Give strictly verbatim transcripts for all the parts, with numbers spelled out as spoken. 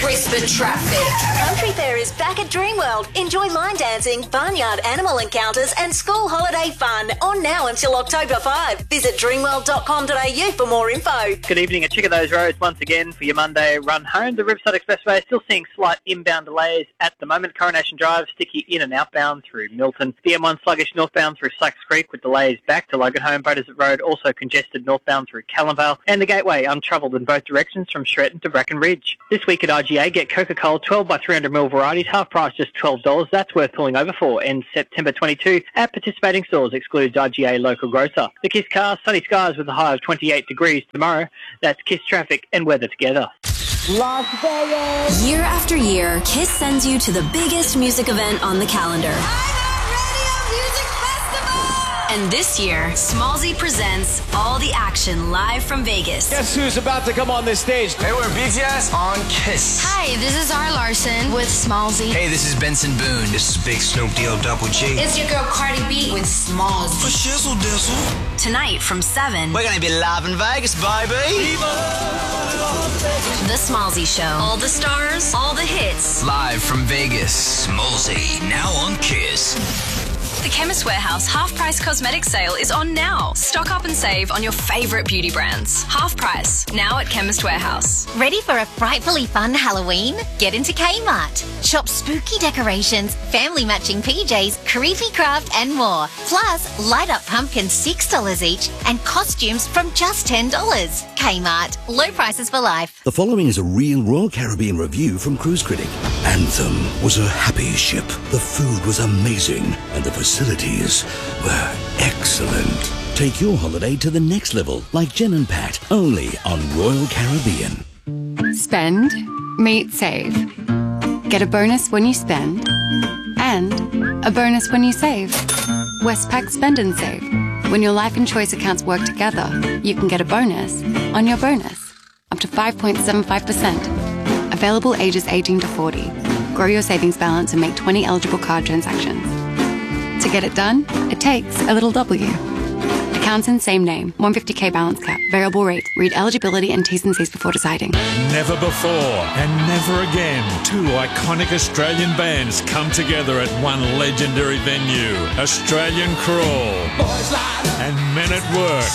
Brisbane traffic. Country Fair is back at Dreamworld. Enjoy line dancing, barnyard animal encounters and school holiday fun on now until October fifth. Visit dreamworld dot com dot a u for more info. Good evening at Chick of Those Roads once again for your Monday run home. The Riverside Expressway is still seeing slight inbound delays at the moment. Coronation Drive sticky in and outbound through Milton. The M one sluggish northbound through Sykes Creek with delays back to Loganholme. Beaudesert Road also congested northbound through Callanvale. And the Gateway untravelled in both directions from Shretton to Bracken Ridge. This week at I G A, get Coca-Cola twelve by three hundred milliliter varieties, half price just twelve dollars. That's worth pulling over for. And September twenty-second at participating stores excludes I G A local grocer. The Kiss Car, sunny skies with a high of twenty-eight degrees tomorrow. That's Kiss traffic and weather together. Las Vegas! Year after year, Kiss sends you to the biggest music event on the calendar. And this year, Smallzy presents all the action live from Vegas. Guess who's about to come on this stage? Hey, we're B T S on Kiss. Hi, this is R. Larson with Smallzy. Hey, this is Benson Boone. This is Big Snoop D-O Double G. It's your girl Cardi B with Smallzy. For shizzle dizzle. Tonight from seven. We're gonna be live in Vegas, baby. The Smallzy Show. All the stars, all the hits. Live from Vegas, Smallzy, now on Kiss. The Chemist Warehouse Half Price Cosmetic Sale is on now. Stock up and save on your favourite beauty brands. Half price, now at Chemist Warehouse. Ready for a frightfully fun Halloween? Get into Kmart. Shop spooky decorations, family matching P Js, creepy craft and more. Plus, light up pumpkins six dollars each and costumes from just ten dollars. Kmart. Low prices for life. The following is a real Royal Caribbean review from Cruise Critic. Anthem was a happy ship. The food was amazing and the facilities were excellent. Take your holiday to the next level like Jen and Pat, only on Royal Caribbean. Spend, meet, save. Get a bonus when you spend and a bonus when you save. Westpac Spend and Save. When your life and choice accounts work together, you can get a bonus on your bonus, up to five point seven five percent. Available ages eighteen to forty. Grow your savings balance and make twenty eligible card transactions. To get it done, it takes a little W. Accounts in same name, one hundred fifty k balance cap, variable rate. Read eligibility and T's and C's before deciding. Never before and never again, two iconic Australian bands come together at one legendary venue. Australian Crawl and Men at Work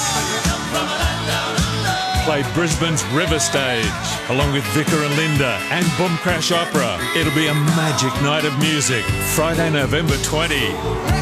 play Brisbane's River Stage, along with Vicar and Linda and Boom Crash Opera. It'll be a magic night of music, Friday, November twentieth.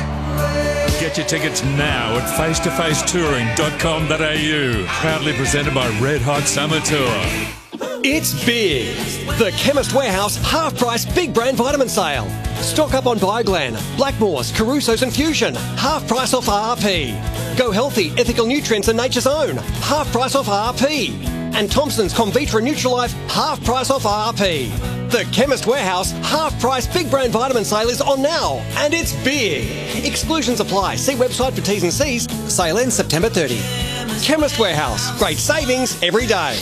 Get your tickets now at face to face touring dot com dot a u. Proudly presented by Red Hot Summer Tour. It's big. The Chemist Warehouse half-price big brand vitamin sale. Stock up on Bioglan, Blackmores, Caruso's and Fusion. Half price off R R P. Go Healthy, Ethical Nutrients and Nature's Own. Half price off R R P. And Thompson's Comvitra Nutrilife, half price off R R P. The Chemist Warehouse half-price big brand vitamin sale is on now, and it's big. Exclusions apply. See website for T's and C's. Sale ends September thirtieth. Chemist Warehouse. Great savings every day.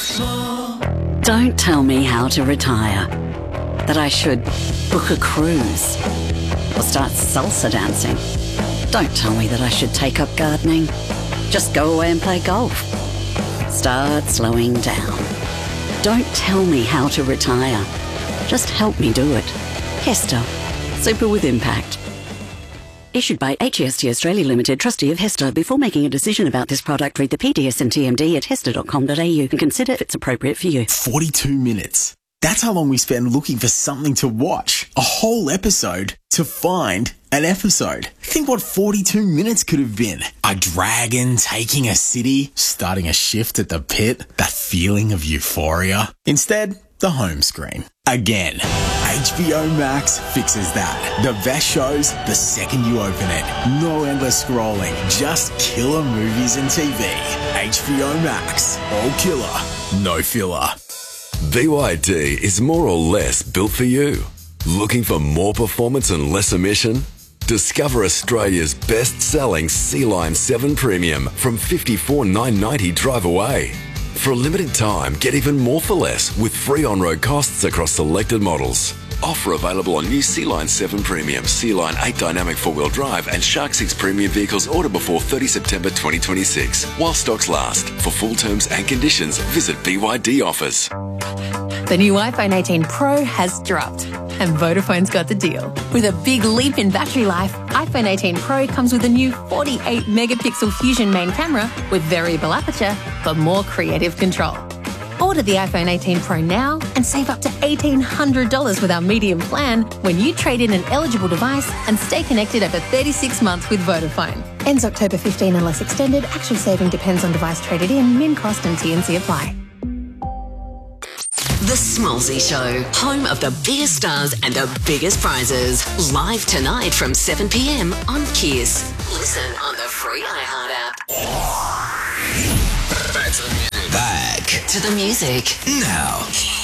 Don't tell me how to retire. That I should book a cruise or start salsa dancing. Don't tell me that I should take up gardening. Just go away and play golf. Start slowing down. Don't tell me how to retire. Just help me do it. Hester. Super with impact. Issued by H E S T Australia Limited, trustee of Hester. Before making a decision about this product, read the P D S and T M D at hester dot com dot a u and consider if it's appropriate for you. forty-two minutes. That's how long we spend looking for something to watch. A whole episode to find an episode. Think what forty-two minutes could have been. A dragon taking a city, starting a shift at the pit, that feeling of euphoria. Instead, the home screen. Again. H B O Max fixes that. The best shows the second you open it. No endless scrolling, just killer movies and T V. H B O Max. All killer, no filler. B Y D is more or less built for you. Looking for more performance and less emission? Discover Australia's best-selling Sea-Line seven Premium from fifty-four thousand nine hundred ninety dollars drive away. For a limited time, get even more for less with free on-road costs across selected models. Offer available on new Sea-Line seven Premium, Sea-Line eight Dynamic four-wheel drive and Shark six Premium vehicles ordered before thirtieth September twenty twenty-six. While stocks last. For full terms and conditions, visit B Y D Offers. The new iPhone eighteen Pro has dropped, and Vodafone's got the deal. With a big leap in battery life, iPhone eighteen Pro comes with a new forty-eight megapixel Fusion main camera with variable aperture for more creative control. Order the iPhone eighteen Pro now and save up to eighteen hundred dollars with our medium plan when you trade in an eligible device and stay connected over thirty-six months with Vodafone. Ends October fifteenth unless extended. Actual saving depends on device traded in. Min cost and T N C apply. The Smallsy Show, home of the biggest stars and the biggest prizes. Live tonight from seven p.m. on Kiss. Listen on the free iHeart app. Back to the music. Back to the music. now.